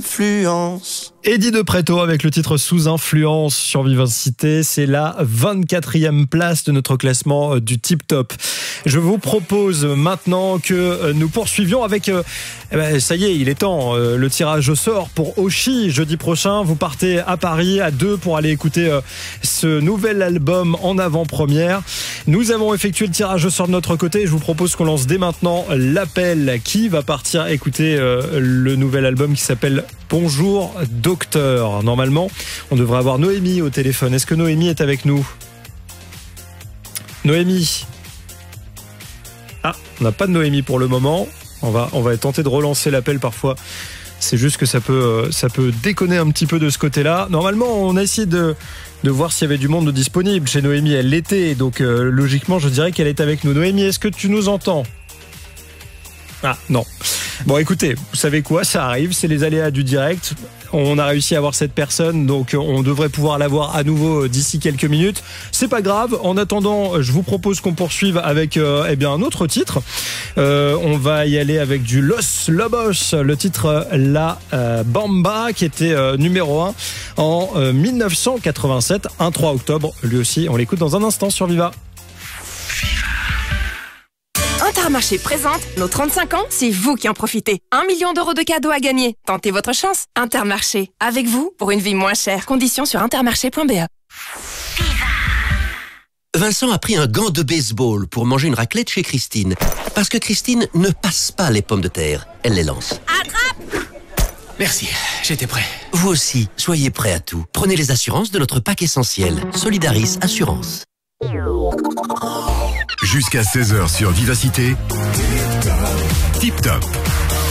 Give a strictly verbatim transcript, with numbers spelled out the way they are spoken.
Influence. Eddie de Pretto avec le titre Sous influence sur Vivacité, c'est la vingt-quatrième place de notre classement du Tip Top. Je vous propose maintenant que nous poursuivions avec, euh, eh ben, ça y est, il est temps, euh, le tirage au sort pour Oshi. Jeudi prochain, vous partez à Paris à deux pour aller écouter euh, ce nouvel album en avant-première. Nous avons effectué le tirage au sort de notre côté. Je vous propose qu'on lance dès maintenant l'appel. Qui va partir écouter euh, le nouvel album qui s'appelle Bonjour Docteur. Normalement, on devrait avoir Noémie au téléphone. Est-ce que Noémie est avec nous ? Noémie ? Ah, on n'a pas de Noémie pour le moment. On va, on va tenter de relancer l'appel parfois. C'est juste que ça peut, ça peut déconner un petit peu de ce côté-là. Normalement, on a essayé de, de voir s'il y avait du monde disponible. Chez Noémie, elle l'était. Donc, euh, logiquement, je dirais qu'elle est avec nous. Noémie, est-ce que tu nous entends ? Ah, non. Bon, écoutez, vous savez quoi, ça arrive, c'est les aléas du direct. On a réussi à avoir cette personne, donc on devrait pouvoir l'avoir à nouveau d'ici quelques minutes. C'est pas grave. En attendant, je vous propose qu'on poursuive avec euh, eh bien un autre titre. Euh, on va y aller avec du Los Lobos, le titre La euh, Bamba, qui était euh, numéro un en euh, dix-neuf cent quatre-vingt-sept, un trois octobre. Lui aussi, on l'écoute dans un instant sur Viva. Intermarché présente nos trente-cinq ans, c'est vous qui en profitez. Un million d'euros de cadeaux à gagner. Tentez votre chance. Intermarché, avec vous pour une vie moins chère. Conditions sur intermarché point b e. Vincent a pris un gant de baseball pour manger une raclette chez Christine. Parce que Christine ne passe pas les pommes de terre, elle les lance. Attrape! Merci, j'étais prêt. Vous aussi, soyez prêts à tout. Prenez les assurances de notre pack essentiel. Solidaris Assurance. Jusqu'à seize heures sur Vivacité, Tip Top.